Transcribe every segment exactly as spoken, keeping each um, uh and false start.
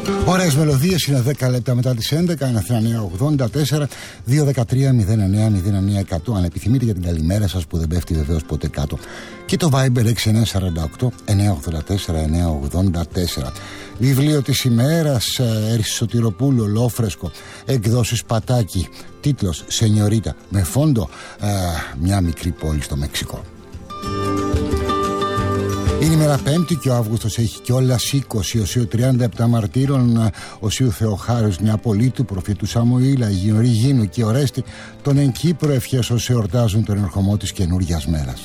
Ωραίες μελωδίες, είναι δέκα λεπτά μετά τις έντεκα. Είναι Αθήνα εννιά ογδόντα τέσσερα δύο δεκατρία μηδέν εννέα μηδέν εννέα εκατό. Αν επιθυμείτε για την καλημέρα σας που δεν πέφτει βεβαίως ποτέ κάτω. Και το Viber έξι εννέα τέσσερα οκτώ εννέα ογδόντα τέσσερα εννέα ογδόντα τέσσερα. Βιβλίο της ημέρας, Έρση Σωτηροπούλου, ολόφρεσκο, εκδόσεις Πατάκη. Τίτλος Σενιωρίτα, με φόντο α, μια μικρή πόλη στο Μεξικό. Είναι η μέρα Πέμπτη και ο Αύγουστος έχει κιόλας είκοσι. Οσίου τριάντα επτά μαρτύρων, Οσίου Θεοχάρους Νεαπολίτου, προφήτου Σαμουήλ, Αγίου Ριγίνου και Ορέστη, τον εν Κύπρο ευχές όσοι εορτάζουν τον ερχομό της καινούργιας μέρας.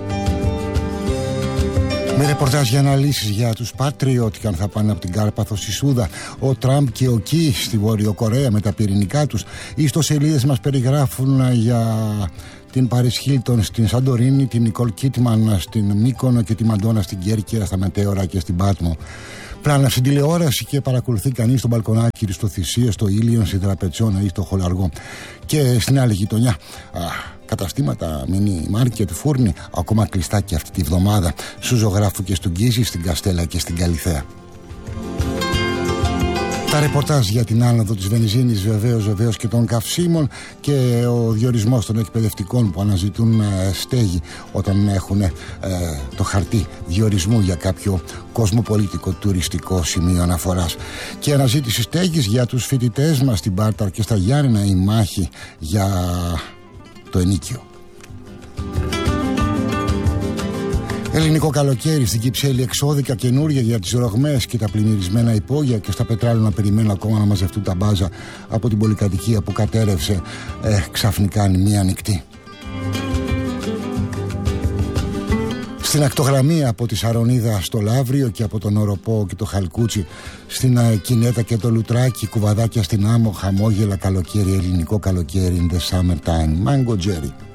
Με ρεπορτάζ για αναλύσεις για τους Πατριώτικ, αν θα πάνε από την Κάρπαθο στη Σούδα, ο Τραμπ και ο Κι στη Βόρειο Κορέα με τα πυρηνικά τους. Οι ιστοσελίδες μας περιγράφουν για την Πάρις Χίλτον στην Σαντορίνη, την Νικόλ Κίτμαν στην Μύκονο και τη Μαντόνα στην Κέρκυρα, στα Μετέωρα και στην Πάτμο. Πλάνα στην τηλεόραση και παρακολουθεί κανείς στο μπαλκονάκι του, στο Θησίο, στο Ήλιον, στην Τραπετσόνα ή στο Χολαργό. Και στην άλλη γειτονιά, α, καταστήματα, μίνι μάρκετ, φούρνοι, ακόμα κλειστά και αυτή τη βδομάδα, στου Ζωγράφου και στον Γκίζη, στην Καστέλα και στην Καλιθέα. Τα ρεπορτάζ για την άνοδο της βενζίνης βεβαίως, βεβαίως και των καυσίμων και ο διορισμός των εκπαιδευτικών που αναζητούν ε, στέγη όταν έχουν ε, το χαρτί διορισμού για κάποιο κοσμοπολιτικό τουριστικό σημείο αναφοράς. Και αναζήτηση στέγης για τους φοιτητές μας στην Πάρταρ και στα Γιάννενα, η μάχη για το ενίκιο. Ελληνικό καλοκαίρι στην Κυψέλη, εξώδικα καινούργια για τις ρογμές και τα πλημμυρισμένα υπόγεια, και στα Πετράλαινα να περιμένουν ακόμα να μαζευτούν τα μπάζα από την πολυκατοικία που κατέρευσε ε, ξαφνικά μία νυχτή. Στην ακτογραμμή από τη Σαρονίδα στο Λαύριο και από τον Οροπό και το Χαλκούτσι στην ε, Κινέτα και το Λουτράκι, κουβαδάκια στην Άμμο, χαμόγελα καλοκαίρι, ελληνικό καλοκαίρι in the summertime. Mango Jerry.